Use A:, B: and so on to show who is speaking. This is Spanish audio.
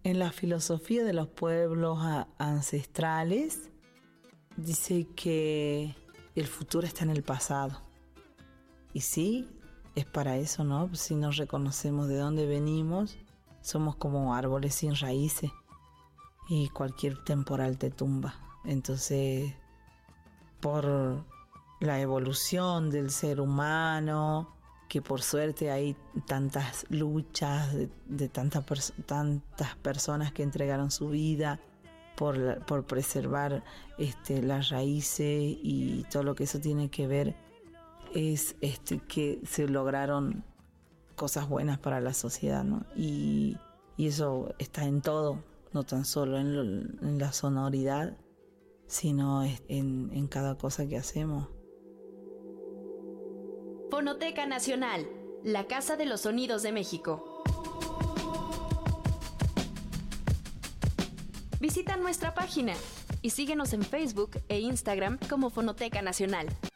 A: En la filosofía de los pueblos ancestrales dice que el futuro está en el pasado. Y sí, es para eso, ¿no? Si nos reconocemos de dónde venimos, somos como árboles sin raíces y cualquier temporal te tumba. Entonces, por la evolución del ser humano, que por suerte hay tantas luchas de tantas personas que entregaron su vida por preservar las raíces y todo lo que eso tiene que ver, es que se lograron cosas buenas para la sociedad, ¿no? Y eso está en todo, no tan solo en la sonoridad, sino en cada cosa que hacemos.
B: Fonoteca Nacional, la Casa de los Sonidos de México. Visita nuestra página y síguenos en Facebook e Instagram como Fonoteca Nacional.